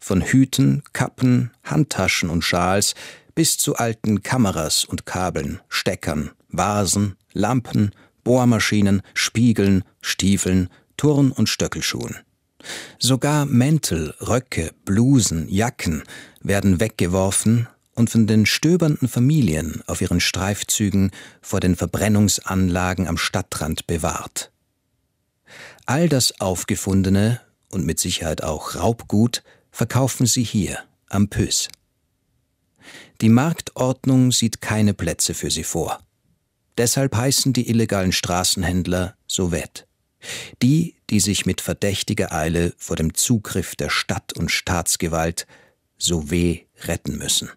von Hüten, Kappen, Handtaschen und Schals bis zu alten Kameras und Kabeln, Steckern, Vasen, Lampen, Bohrmaschinen, Spiegeln, Stiefeln, Turn- und Stöckelschuhen. Sogar Mäntel, Röcke, Blusen, Jacken werden weggeworfen und von den stöbernden Familien auf ihren Streifzügen vor den Verbrennungsanlagen am Stadtrand bewahrt. All das Aufgefundene und mit Sicherheit auch Raubgut verkaufen sie hier am Pös. Die Marktordnung sieht keine Plätze für sie vor. Deshalb heißen die illegalen Straßenhändler Sovet. Die sich mit verdächtiger Eile vor dem Zugriff der Stadt- und Staatsgewalt Sauvé retten müssen.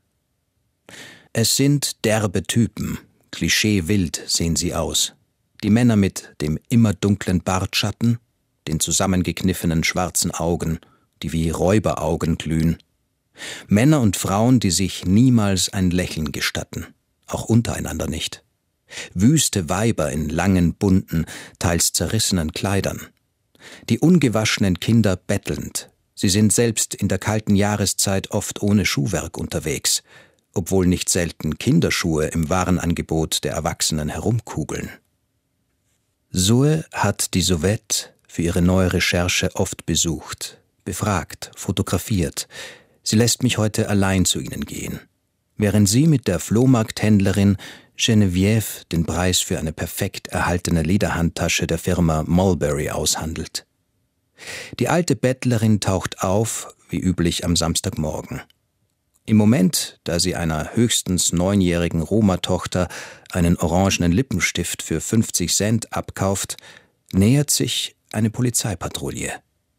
Es sind derbe Typen, klischeewild sehen sie aus. Die Männer mit dem immer dunklen Bartschatten, den zusammengekniffenen schwarzen Augen, die wie Räuberaugen glühen. Männer und Frauen, die sich niemals ein Lächeln gestatten, auch untereinander nicht. Wüste Weiber in langen, bunten, teils zerrissenen Kleidern. Die ungewaschenen Kinder bettelnd. Sie sind selbst in der kalten Jahreszeit oft ohne Schuhwerk unterwegs, obwohl nicht selten Kinderschuhe im Warenangebot der Erwachsenen herumkugeln. Zoe hat die Sovet für ihre neue Recherche oft besucht, befragt, fotografiert. Sie lässt mich heute allein zu ihnen gehen, während sie mit der Flohmarkthändlerin Geneviève den Preis für eine perfekt erhaltene Lederhandtasche der Firma Mulberry aushandelt. Die alte Bettlerin taucht auf, wie üblich am Samstagmorgen. Im Moment, da sie einer höchstens 9-jährigen Roma-Tochter einen orangenen Lippenstift für 50 Cent abkauft, nähert sich eine Polizeipatrouille.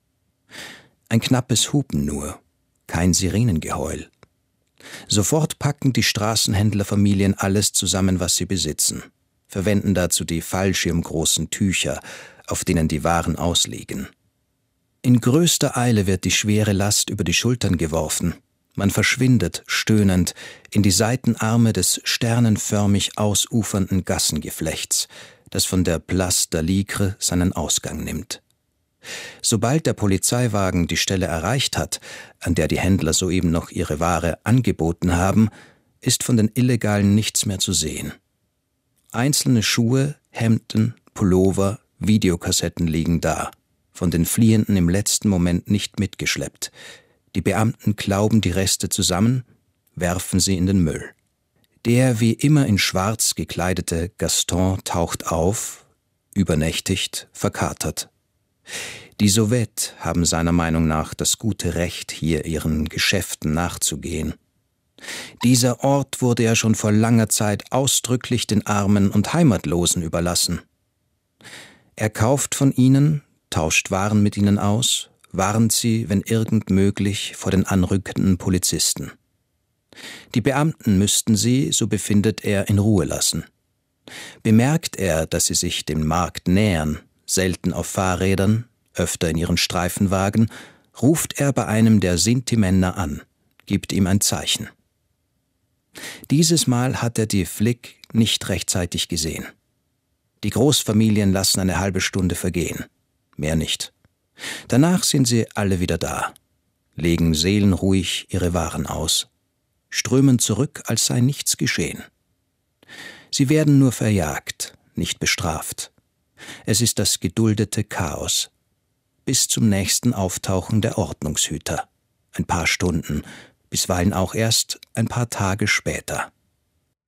Ein knappes Hupen nur, kein Sirenengeheul. Sofort packen die Straßenhändlerfamilien alles zusammen, was sie besitzen, verwenden dazu die fallschirmgroßen Tücher, auf denen die Waren ausliegen. In größter Eile wird die schwere Last über die Schultern geworfen. Man verschwindet, stöhnend, in die Seitenarme des sternenförmig ausufernden Gassengeflechts, das von der Place d'Aligre seinen Ausgang nimmt. Sobald der Polizeiwagen die Stelle erreicht hat, an der die Händler soeben noch ihre Ware angeboten haben, ist von den Illegalen nichts mehr zu sehen. Einzelne Schuhe, Hemden, Pullover, Videokassetten liegen da, von den Fliehenden im letzten Moment nicht mitgeschleppt. Die Beamten klauben die Reste zusammen, werfen sie in den Müll. Der wie immer in Schwarz gekleidete Gaston taucht auf, übernächtigt, verkatert. Die Sovet haben seiner Meinung nach das gute Recht, hier ihren Geschäften nachzugehen. Dieser Ort wurde ja schon vor langer Zeit ausdrücklich den Armen und Heimatlosen überlassen. Er kauft von ihnen, tauscht Waren mit ihnen aus, warnt sie, wenn irgend möglich, vor den anrückenden Polizisten. Die Beamten müssten sie, so befindet er, in Ruhe lassen. Bemerkt er, dass sie sich dem Markt nähern, selten auf Fahrrädern, öfter in ihren Streifenwagen, ruft er bei einem der Sinti-Männer an, gibt ihm ein Zeichen. Dieses Mal hat er die Flick nicht rechtzeitig gesehen. Die Großfamilien lassen eine halbe Stunde vergehen, mehr nicht. Danach sind sie alle wieder da, legen seelenruhig ihre Waren aus, strömen zurück, als sei nichts geschehen. Sie werden nur verjagt, nicht bestraft. Es ist das geduldete Chaos. Bis zum nächsten Auftauchen der Ordnungshüter. Ein paar Stunden, bisweilen auch erst ein paar Tage später.